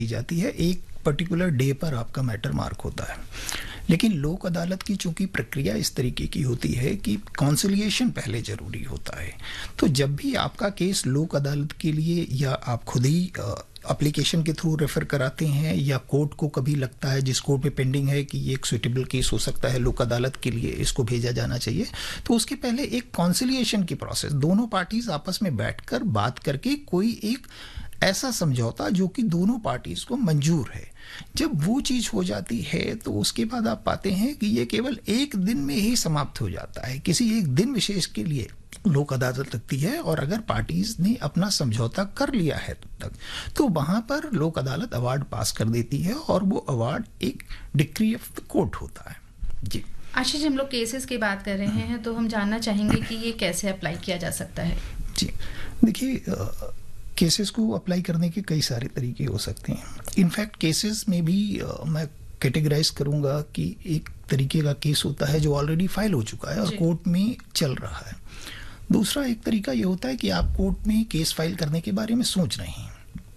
की जाती है, एक पर्टिकुलर डे पर आपका मैटर मार्क होता है। लेकिन लोक अदालत की चूंकि प्रक्रिया इस तरीके की होती है कि कॉन्सिलिएशन पहले जरूरी होता है, तो जब भी आपका केस लोक अदालत के लिए या आप खुद ही एप्लीकेशन के थ्रू रेफर कराते हैं या कोर्ट को कभी लगता है जिस कोर्ट में पेंडिंग है कि ये एक सुइटेबल केस हो सकता है लोक अदालत के लिए, इसको भेजा जाना चाहिए, तो उसके पहले एक कॉन्सिलिएशन की प्रोसेस, दोनों पार्टीज आपस में बैठकर बात करके कोई एक ऐसा समझौता जो कि दोनों पार्टीज को मंजूर है, जब वो चीज हो जाती है तो उसके बाद आप पाते हैं कि ये केवल एक दिन में ही समाप्त हो जाता है। किसी एक दिन विशेष के लिए लोक अदालत लगती है और अगर पार्टीज ने अपना समझौता कर लिया है तब तक, तो वहां पर लोक अदालत अवार्ड पास कर देती है और वो अवार्ड एक डिक्री ऑफ द कोर्ट होता है। जी आशीष, हम लोग केसेस की बात कर रहे हैं तो हम जानना चाहेंगे कि ये कैसे अप्लाई किया जा सकता है। जी देखिए, केसेस को अप्लाई करने के कई सारे तरीके हो सकते हैं। इनफैक्ट केसेस में भी मैं कैटेगराइज करूंगा कि एक तरीके का केस होता है जो ऑलरेडी फाइल हो चुका है और कोर्ट में चल रहा है। दूसरा एक तरीका ये होता है कि आप कोर्ट में केस फाइल करने के बारे में सोच रहे हैं।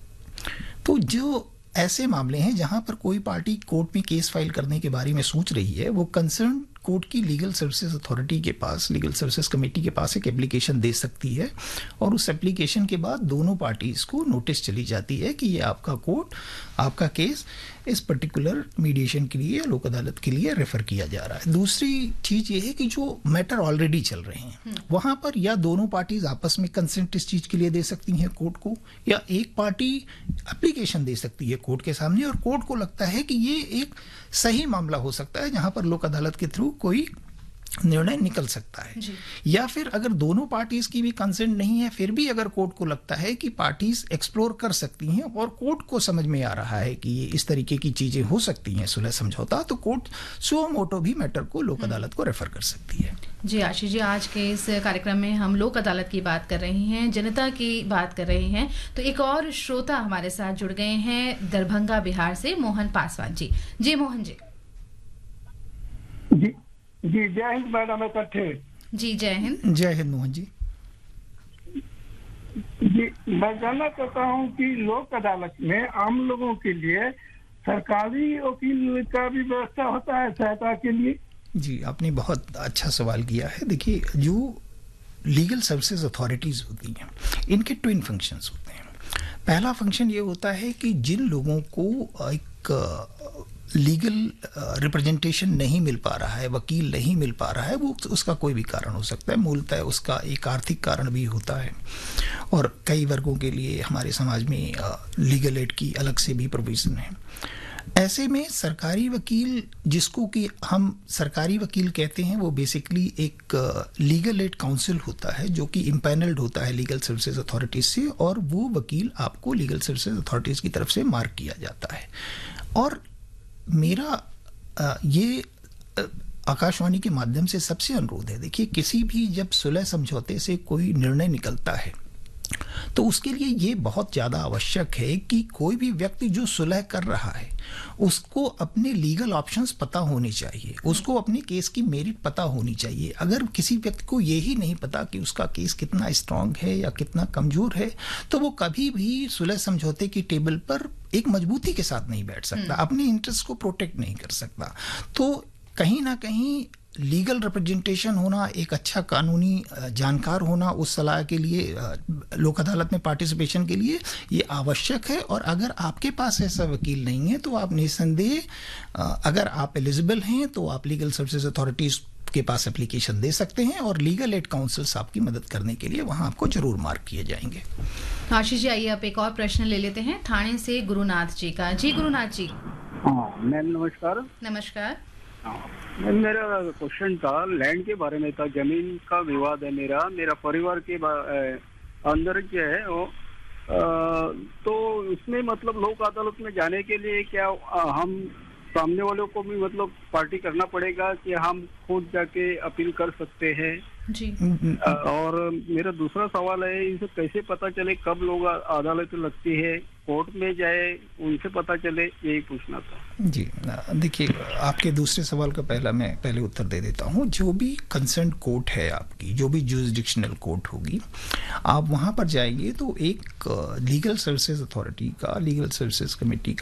तो जो ऐसे मामले हैं जहां पर कोई पार्टी कोर्ट में केस फाइल करने के बारे में सोच रही है, वो कंसर्न कोर्ट की लीगल सर्विसेज अथॉरिटी के पास, लीगल सर्विसेज कमेटी के पास एक एप्लीकेशन दे सकती है और उस एप्लीकेशन के बाद दोनों पार्टीज को नोटिस चली जाती है कि ये आपका कोर्ट, आपका केस इस पर्टिकुलर मीडिएशन के लिए, लोक अदालत के लिए रेफर किया जा रहा है। दूसरी चीज ये है कि जो मैटर ऑलरेडी चल रहे हैं वहां पर या दोनों पार्टीज आपस में कंसेंट इस चीज के लिए दे सकती हैं कोर्ट को, या एक पार्टी एप्लीकेशन दे सकती है कोर्ट के सामने और कोर्ट को लगता है कि ये एक सही मामला हो सकता है जहां पर लोक अदालत के थ्रू कोई निर्णय निकल सकता है। या फिर अगर दोनों पार्टीज की भी कंसेंट नहीं है, फिर भी अगर कोर्ट को लगता है कि पार्टीज एक्सप्लोर कर सकती हैं और कोर्ट को समझ में आ रहा है कि ये इस तरीके की चीजें हो सकती हैं सुलह समझौता, तो कोर्ट सुओ मोटो भी मैटर को लोक अदालत को रेफर कर सकती है। जी आशीष जी, आज के इस कार्यक्रम में हम लोक अदालत की बात कर रहे हैं, जनता की बात कर रहे हैं, तो एक और श्रोता हमारे साथ जुड़ गए हैं दरभंगा बिहार से, मोहन पासवान जी। जी मोहन जी। जी जय हिंद मैडम इकट्ठे। जी जय हिंद। जय हिंद मोहन जी। जी मैं जानना चाहता हूँ कि लोक अदालत में आम लोगों के लिए सरकारी वकील का भी व्यवस्था होता है सहायता के लिए? जी आपने बहुत अच्छा सवाल किया है। देखिए, जो लीगल सर्विसेज अथॉरिटीज होती हैं इनके ट्विन फंक्शंस होते हैं। पहला फंक्शन ये होता है कि जिन लोगों को एक लीगल रिप्रेजेंटेशन नहीं मिल पा रहा है, वकील नहीं मिल पा रहा है, वो उसका कोई भी कारण हो सकता है, मूलतः उसका एक आर्थिक कारण भी होता है और कई वर्गों के लिए हमारे समाज में लीगल एड की अलग से भी प्रोविजन है। ऐसे में सरकारी वकील, जिसको कि हम सरकारी वकील कहते हैं, वो बेसिकली एक लीगल एड काउंसिल होता है जो कि इम्पैनल्ड होता है लीगल सर्विसेज अथॉरिटीज से, और वो वकील आपको लीगल सर्विसेज अथॉरिटीज की तरफ से मार्क किया जाता है। और मेरा ये आकाशवाणी के माध्यम से सबसे अनुरोध है, देखिए किसी भी जब सुलह समझौते से कोई निर्णय निकलता है तो उसके लिए ये बहुत ज़्यादा आवश्यक है कि कोई भी व्यक्ति जो सुलह कर रहा है उसको अपने लीगल ऑप्शंस पता होने चाहिए, उसको अपने केस की मेरिट पता होनी चाहिए। अगर किसी व्यक्ति को यही नहीं पता कि उसका केस कितना स्ट्रांग है या कितना कमजोर है, तो वो कभी भी सुलह समझौते की टेबल पर एक मजबूती के साथ नहीं बैठ सकता, अपने इंटरेस्ट को प्रोटेक्ट नहीं कर सकता। तो कहीं ना कहीं लीगल रिप्रेजेंटेशन होना, एक अच्छा कानूनी जानकार होना उस सलाह के लिए, लोक अदालत में पार्टिसिपेशन के लिए ये आवश्यक है। और अगर आपके पास ऐसा वकील नहीं है तो आप निसंदेह, अगर आप एलिजिबल हैं तो आप लीगल सर्विसेज अथॉरिटीज के पास एप्लीकेशन दे सकते हैं और लीगल एड काउंसिल्स आपकी मदद करने के लिए वहां आपको जरूर मार्क किए जाएंगे। आशीष जी, आइए आप एक और प्रश्न ले लेते हैं थाने से गुरुनाथ जी का। जी गुरुनाथ जी। हाँ मैम नमस्कार। नमस्कार। मेरा क्वेश्चन था लैंड के बारे में था, जमीन का विवाद है मेरा परिवार के अंदर क्या है वो, तो उसमें मतलब लोक अदालत में जाने के लिए क्या हम सामने वालों को भी मतलब पार्टी करना पड़ेगा कि हम खुद जाके अपील कर सकते हैं? जी। और मेरा दूसरा सवाल है, इसे कैसे पता चले कब लोग अदालत लगती है कोर्ट में जाए, उनसे पता चले, यही पूछना था जी। देखिए, आपके दूसरे सवाल का मैं पहले उत्तर दे देता हूँ। जो भी कंसर्न कोर्ट है आपकी, जो भी जुरिसडिक्शनल कोर्ट होगी, आप वहाँ पर जाएंगे तो एक लीगल सर्विसेज अथॉरिटी का, लीगल सर्विसेज कमेटी